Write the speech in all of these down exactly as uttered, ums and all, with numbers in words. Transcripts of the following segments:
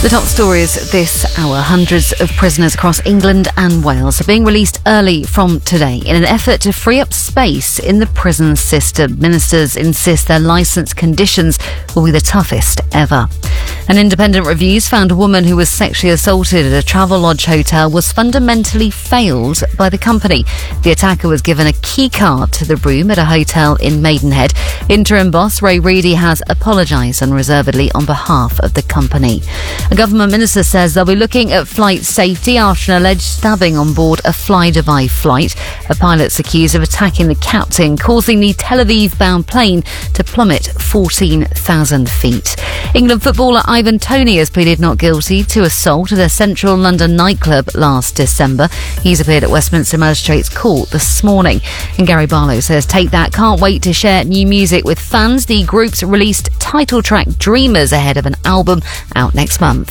The top stories this hour. Hundreds of prisoners across England and Wales are being released early from today in an effort to free up space in the prison system. Ministers insist their licence conditions will be the toughest ever. An independent reviews found a woman who was sexually assaulted at a Travelodge hotel was fundamentally failed by the company. The attacker was given a key card to the room at a hotel in Maidenhead. Interim boss Ray Reedy has apologised unreservedly on behalf of the company. A government minister says they'll be looking at flight safety after an alleged stabbing on board a Flydubai flight. A pilot's accused of attacking the captain, causing the Tel Aviv-bound plane to plummet fourteen thousand feet. England footballer Ivan Toney has pleaded not guilty to assault at a central London nightclub last December. He's appeared at Westminster Magistrates Court this morning. And Gary Barlow says, "Take that, can't wait to share new music with fans." The group's released title track Dreamers ahead of an album out next month.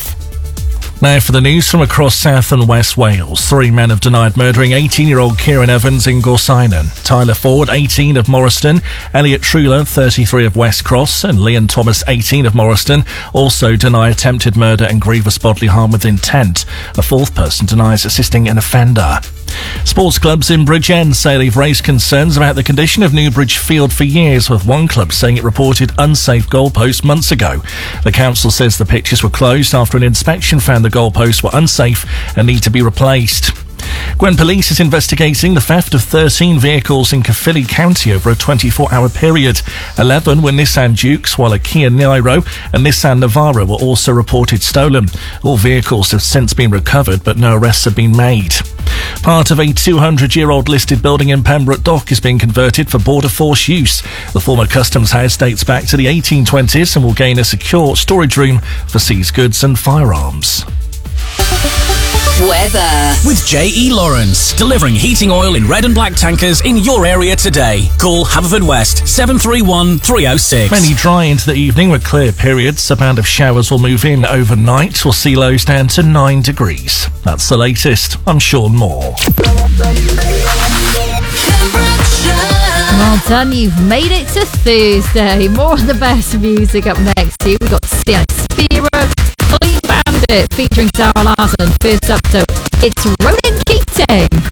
Now for the news from across South and West Wales. Three men have denied murdering eighteen-year-old Kieran Evans in Gorsinon. Tyler Ford, eighteen, of Morriston, Elliot Truler, thirty-three, of West Cross, and Leon Thomas, eighteen, of Morriston, also deny attempted murder and grievous bodily harm with intent. A fourth person denies assisting an offender. Sports clubs in Bridgend say they've raised concerns about the condition of Newbridge Field for years, with one club saying it reported unsafe goalposts months ago. The council says the pitches were closed after an inspection found the goalposts were unsafe and need to be replaced. Gwen Police is investigating the theft of thirteen vehicles in Caerphilly County over a twenty-four hour period. eleven were Nissan Dukes, while a Kia Niro and Nissan Navara were also reported stolen. All vehicles have since been recovered, but no arrests have been made. Part of a two hundred year old listed building in Pembroke Dock is being converted for border force use. The former customs house dates back to the eighteen twenties and will gain a secure storage room for seized goods and firearms. Weather with J E Lawrence, delivering heating oil in red and black tankers in your area today. Call Haverfordwest seven three one, three oh six. Mainly dry into the evening with clear periods. A band of showers will move in overnight. We'll see lows down to nine degrees. That's the latest. I'm Sean Moore. Well done, you've made it to Thursday. More of the best music up next here. We've got C I Spiro, Clean Bandit featuring Sarah Larson. First up, so it's Ronan Keating.